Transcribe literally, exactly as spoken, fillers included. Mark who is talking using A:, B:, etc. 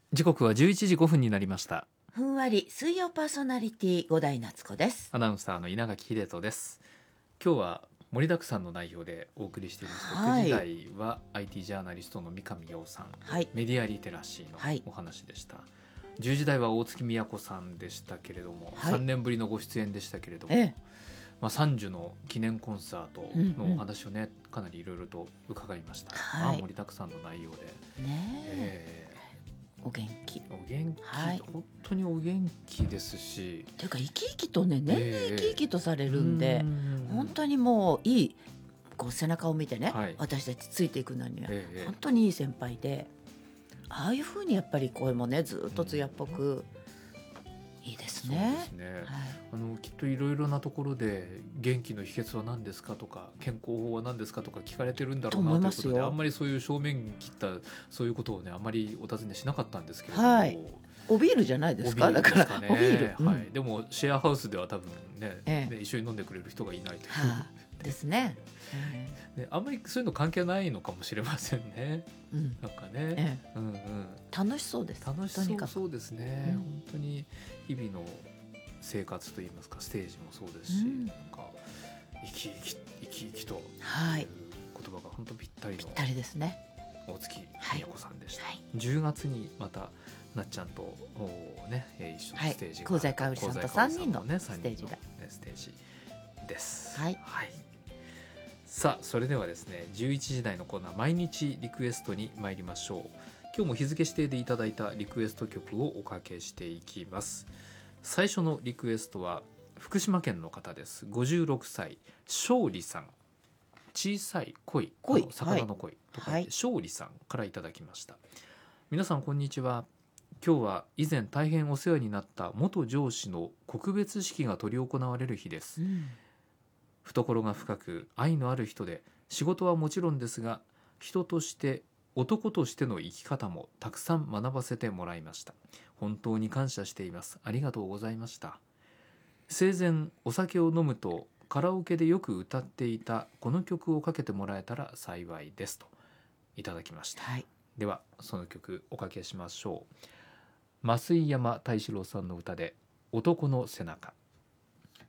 A: 時刻はじゅういちじごふんになりました。
B: ふんわり水曜パーソナリティ五代夏子です。
A: アナウンサーの稲垣秀人です。今日は盛りだくさんの内容でお送りしています。
B: はい、
A: くじ台は アイティー ジャーナリストの三上洋さん、
B: はい、
A: メディアリテラシーのお話でした、はい、じゅうじ台は大月みや子さんでしたけれども、はい、さんねんぶりのご出演でしたけれども、ええまあ、さんじゅうの記念コンサートのお話をね、うんうん、かなりいろいろと伺いました、はいまあ、盛りだくさんの内容で、ねえー
B: お元気
A: お元気、はい、本当にお元気ですし、
B: というか生き生きとね年々生き生きとされるんで、えー、本当にもういいこう背中を見てね、はい、私たちついていくのには本当にいい先輩で、ああいう風にやっぱり声もねずっと艶っぽくいいですね。
A: そうですね、はい、あのきっといろいろなところで元気の秘訣は何ですかとか健康法は何ですかとか聞かれてるんだろうなということで、あんまりそういう正面切ったそういうことをねあんまりお尋ねしなかったんですけれども、はい、
B: おビールじゃないですか。だからおビール、
A: はい、でもシェアハウスでは多分 ね,、ええ、ね一緒に飲んでくれる人がいないという、は
B: あ、ですね、
A: ね、あんまりそういうの関係ないのかもしれませんね、うん、なんかね、ええうんうん、
B: 楽しそうです。
A: 楽しそうそうですね、うん、本当に日々の生活といいますかステージもそうですし、うん、なんか生き生き生き生きという言葉が本当ぴったりの
B: ぴったりですね。
A: 大月みや子さんでした、はい、じゅうがつにまたなっちゃんと、ね、一緒にステージが、
B: はい、香西かおりさんとさんにんのステージが、
A: ね、ステージです、
B: はい
A: はい、さあそれではですねじゅういちじ台のコーナー毎日リクエストに参りましょう。今日も日付指定でいただいたリクエスト曲をおかけしていきます。最初のリクエストは福島県の方です。ごじゅうろくさい勝利さん、小さい鯉、鯉魚の鯉と書いて、はい、勝利さんからいただきました。皆さんこんにちは。今日は以前大変お世話になった元上司の告別式が執り行われる日です、うん、懐が深く愛のある人で仕事はもちろんですが人として男としての生き方もたくさん学ばせてもらいました。本当に感謝しています。ありがとうございました。生前お酒を飲むとカラオケでよく歌っていたこの曲をかけてもらえたら幸いですといただきました、はい、ではその曲おかけしましょう。増井山太志郎さんの歌で男の背中。